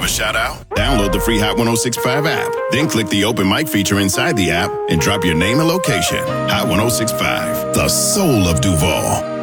give a shout out? Download the free Hot 1065 app. Then click the open mic feature inside the app and drop your name and location. Hot 1065, the soul of Duval.